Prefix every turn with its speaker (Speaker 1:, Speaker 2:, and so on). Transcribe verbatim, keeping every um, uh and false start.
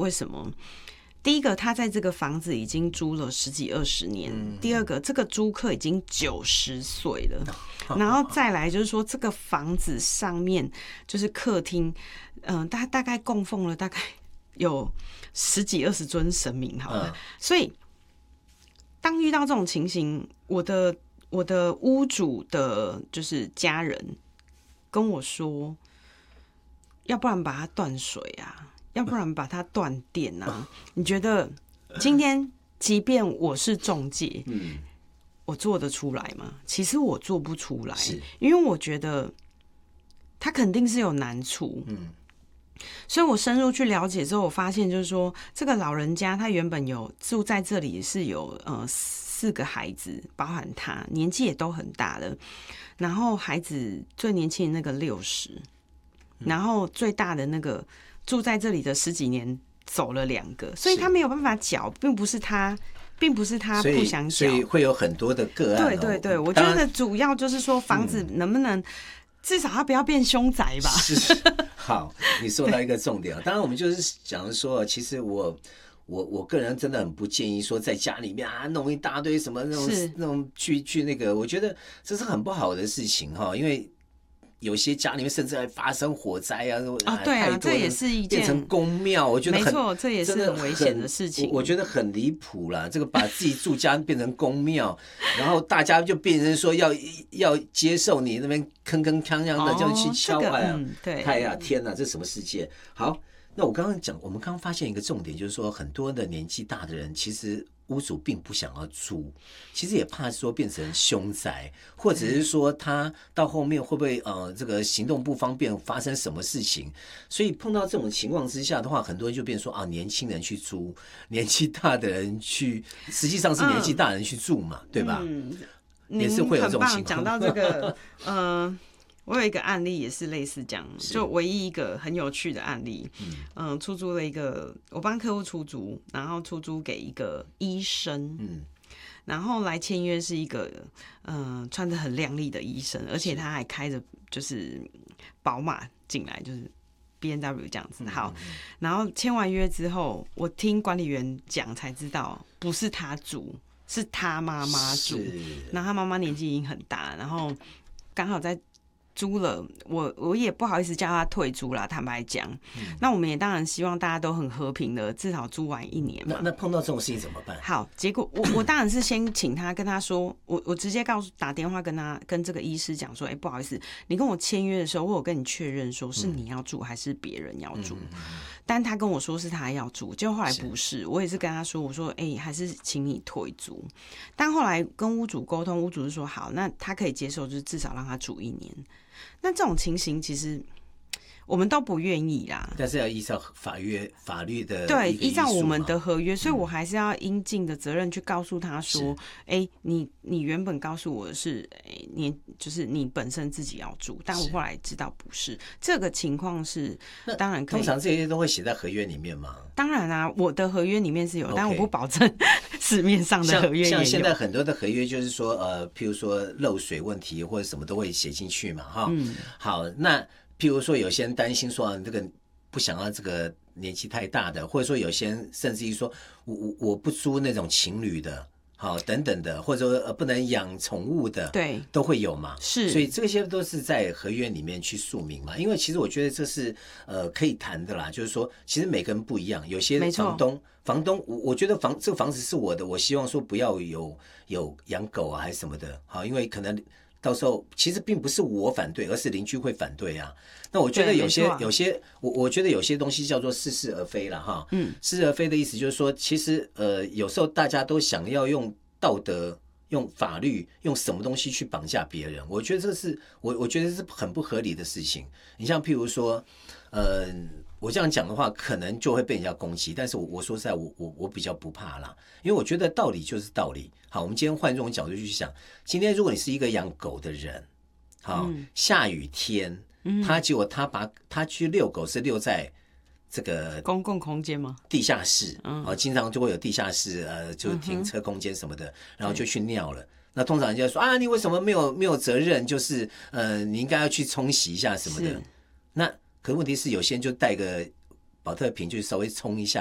Speaker 1: 为什么？第一个，他在这个房子已经租了十几二十年；嗯、第二个，这个租客已经九十岁了；然后再来就是说，这个房子上面就是客厅，嗯、呃，大大概供奉了大概有十几二十尊神明，好了，嗯、所以当遇到这种情形，我的我的屋主的就是家人跟我说，要不然把它断水啊。要不然把它断电啊？你觉得今天即便我是仲介，嗯，我做得出来吗？其实我做不出来，因为我觉得他肯定是有难处，嗯，所以我深入去了解之后，我发现就是说，这个老人家他原本有住在这里是有呃四个孩子，包含他年纪也都很大了，然后孩子最年轻的那个六十，然后最大的那个。住在这里的十几年，走了两个，所以他没有办法缴，并不是他，并不是他不想缴，
Speaker 2: 所以会有很多的个案、哦。
Speaker 1: 对对对，我觉得主要就是说房子能不能、嗯、至少它不要变凶宅吧。
Speaker 2: 是，好，你说到一个重点。当然，我们就是讲说，其实我。我我个人真的很不建议说在家里面啊弄一大堆什么那种那种去去那个，我觉得这是很不好的事情哈，因为。有些家里面甚至还发生火灾啊！
Speaker 1: 啊，对啊，这也是一件
Speaker 2: 变成公庙，我觉得很
Speaker 1: 没错，这也是很危险的事情。
Speaker 2: 我, 我觉得很离谱啦，这个把自己住家变成公庙，然后大家就变成说要要接受你那边铿铿锵锵的，就去敲啊！
Speaker 1: 这个嗯、对，
Speaker 2: 哎呀，天哪，这什么世界？好，那我刚刚讲，我们刚刚发现一个重点，就是说很多的年纪大的人，其实。屋主并不想要租，其实也怕说变成凶宅，或者是说他到后面会不会呃这个行动不方便，发生什么事情？所以碰到这种情况之下的话，很多人就变成说啊，年轻人去租，年纪大的人去，实际上是年纪大人去住嘛，嗯、对吧？嗯，也是会有这种情况。
Speaker 1: 讲到这个，呃。我有一个案例也是类似这样，就唯一一个很有趣的案例，嗯、呃，出租了一个，我帮客户出租，然后出租给一个医生，嗯，然后来签约是一个，呃，穿着很亮丽的医生，而且他还开着就是宝马进来，就是 B M W 这样子，好，然后签完约之后，我听管理员讲才知道，不是他租，是他妈妈租，然后他妈妈年纪已经很大，然后刚好在。租了，我我也不好意思叫他退租啦，坦白讲、嗯。那我们也当然希望大家都很和平的，至少租完一年嘛。
Speaker 2: 那那碰到这种事情怎么办？
Speaker 1: 好，结果我我当然是先请他跟他说，我我直接告诉打电话跟他跟这个医师讲说，哎、欸，不好意思，你跟我签约的时候，我有跟你确认说是你要住还是别人要住，嗯、但他跟我说是他要住，结果后来不是，是我也是跟他说，我说哎、欸，还是请你退租。但后来跟屋主沟通，屋主是说好，那他可以接受，就是至少让他住一年。那这种情形其实我们都不愿意啦，
Speaker 2: 但是要依照法律法律的
Speaker 1: 对，依照我们的合约，所以我还是要应尽的责任去告诉他说，哎、欸，你你原本告诉我的是，哎、欸，你就是你本身自己要住，但我后来知道不是这个情况是，当然可以。
Speaker 2: 通常这些都会写在合约里面吗？
Speaker 1: 当然啊，我的合约里面是有， okay. 但我不保证市面上的合约也有。
Speaker 2: 像现在很多的合约就是说，呃，譬如说漏水问题或者什么都会写进去嘛，哈。嗯。好，那。譬如说，有些人担心说、啊，这个不想要这个年纪太大的，或者说有些人甚至于说，我我我不租那种情侣的，好等等的，或者说呃不能养宠物的，
Speaker 1: 对，
Speaker 2: 都会有嘛。
Speaker 1: 是，
Speaker 2: 所以这些都是在合约里面去述明嘛。因为其实我觉得这是呃可以谈的啦，就是说，其实每个人不一样，有些房东房东，我我觉得房这个房子是我的，我希望说不要有有养狗啊还是什么的，好，因为可能。到时候其实并不是我反对，而是邻居会反对啊。那我觉得有些有些我我觉得有些东西叫做似是而非了哈。嗯，似是而非的意思就是说，其实呃有时候大家都想要用道德、用法律、用什么东西去绑架别人，我觉得这是我我觉得是很不合理的事情。你像譬如说，呃。我这样讲的话，可能就会被人家攻击，但是我我说实在，我我我比较不怕啦，因为我觉得道理就是道理。好，我们今天换这种角度去想，今天如果你是一个养狗的人，好，嗯、下雨天，嗯、他结果他把他去遛狗是遛在这个
Speaker 1: 公共空间吗？
Speaker 2: 地下室，嗯、啊，经常就会有地下室，呃，就停车空间什么的，嗯、然后就去尿了。那通常人家说啊，你为什么没有没有责任？就是呃，你应该要去冲洗一下什么的。那可问题是，有些人就带个保特瓶，就稍微冲一下，